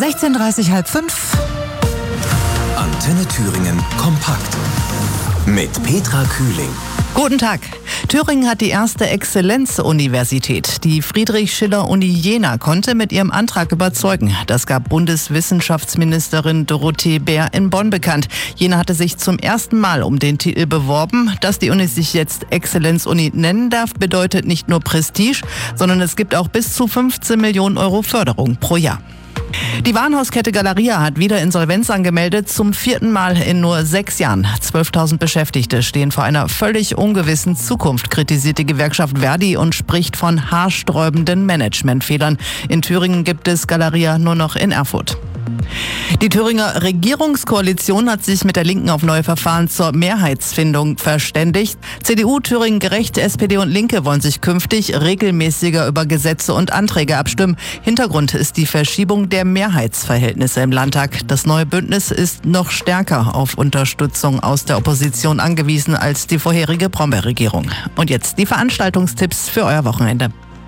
16:30, 16:30. Antenne Thüringen kompakt mit Petra Kühling. Guten Tag. Thüringen hat die erste Exzellenzuniversität. Die Friedrich-Schiller-Uni Jena konnte mit ihrem Antrag überzeugen. Das gab Bundeswissenschaftsministerin Dorothee Bär in Bonn bekannt. Jena hatte sich zum ersten Mal um den Titel beworben. Dass die Uni sich jetzt Exzellenzuni nennen darf, bedeutet nicht nur Prestige, sondern es gibt auch bis zu 15 Millionen Euro Förderung pro Jahr. Die Warenhauskette Galeria hat wieder Insolvenz angemeldet, zum 4. Mal in nur 6 Jahren. 12.000 Beschäftigte stehen vor einer völlig ungewissen Zukunft, kritisiert die Gewerkschaft Verdi und spricht von haarsträubenden Managementfehlern. In Thüringen gibt es Galeria nur noch in Erfurt. Die Thüringer Regierungskoalition hat sich mit der Linken auf neue Verfahren zur Mehrheitsfindung verständigt. CDU, Thüringen Gerecht, SPD und Linke wollen sich künftig regelmäßiger über Gesetze und Anträge abstimmen. Hintergrund ist die Verschiebung der Mehrheitsverhältnisse im Landtag. Das neue Bündnis ist noch stärker auf Unterstützung aus der Opposition angewiesen als die vorherige Brombeer-Regierung. Und jetzt die Veranstaltungstipps für euer Wochenende.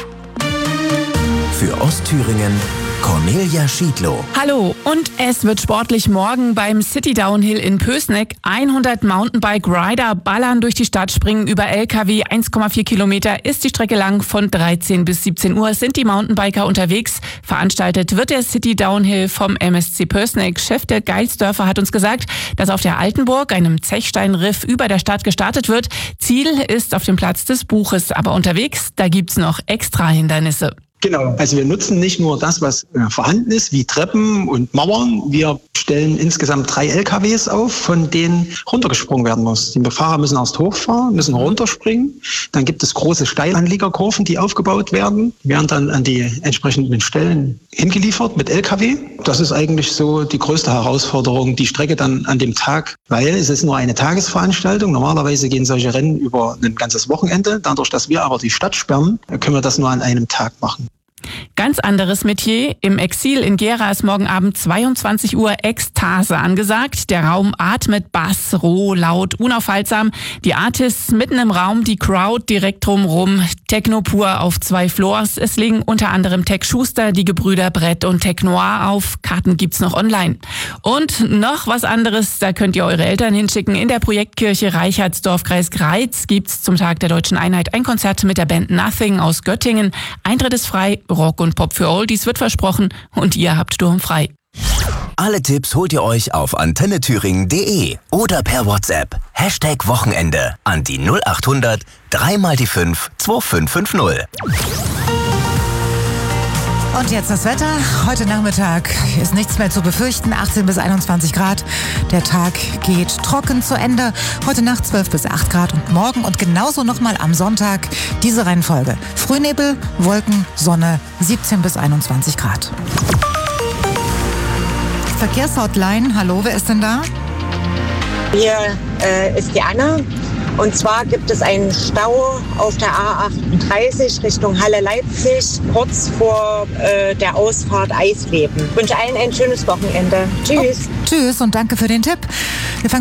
Für Ostthüringen Cornelia Schiedlow. Hallo, und es wird sportlich morgen beim City Downhill in Pößneck. 100 Mountainbike-Rider ballern durch die Stadt, springen über LKW. 1,4 Kilometer ist die Strecke lang. Von 13 bis 17 Uhr sind die Mountainbiker unterwegs. Veranstaltet wird der City Downhill vom MSC Pößneck. Chef Dirk Geilsdörfer hat uns gesagt, dass auf der Altenburg, einem Zechsteinriff über der Stadt, gestartet wird. Ziel ist auf dem Platz des Buches. Aber unterwegs, da gibt's noch extra Hindernisse. Genau, also wir nutzen nicht nur das, was vorhanden ist, wie Treppen und Mauern. Wir stellen insgesamt 3 LKWs auf, von denen runtergesprungen werden muss. Die Fahrer müssen erst hochfahren, müssen runterspringen. Dann gibt es große Steilanliegerkurven, die aufgebaut werden. Die werden dann an die entsprechenden Stellen hingeliefert mit LKW. Das ist eigentlich so die größte Herausforderung, die Strecke dann an dem Tag, weil es ist nur eine Tagesveranstaltung. Normalerweise gehen solche Rennen über ein ganzes Wochenende. Dadurch, dass wir aber die Stadt sperren, können wir das nur an einem Tag machen. Ganz anderes Metier. Im Exil in Gera ist morgen Abend 22 Uhr Ekstase angesagt. Der Raum atmet Bass, roh, laut, unaufhaltsam. Die Artists mitten im Raum, die Crowd direkt drumrum. Techno pur auf 2 Floors. Es legen unter anderem Tech Schuster, die Gebrüder Brett und Tech Noir auf. Karten gibt's noch online. Und noch was anderes, da könnt ihr eure Eltern hinschicken. In der Projektkirche Reichertsdorf, Kreis Greiz, gibt's zum Tag der Deutschen Einheit ein Konzert mit der Band Nothing aus Göttingen. Eintritt ist frei. Rock und Pop für Oldies wird versprochen und ihr habt sturmfrei. Alle Tipps holt ihr euch auf antennethüringen.de oder per WhatsApp. #Wochenende an die 0800 3x5 2550. Und jetzt das Wetter. Heute Nachmittag ist nichts mehr zu befürchten. 18 bis 21 Grad. Der Tag geht trocken zu Ende. Heute Nacht 12 bis 8 Grad und morgen und genauso nochmal am Sonntag diese Reihenfolge. Frühnebel, Wolken, Sonne, 17 bis 21 Grad. Verkehrshotline. Hallo, wer ist denn da? Hier ist die Anna. Und zwar gibt es einen Stau auf der A38 Richtung Halle-Leipzig, kurz vor der Ausfahrt Eisleben. Ich wünsche allen ein schönes Wochenende. Tschüss. Tschüss und danke für den Tipp. Wir fangen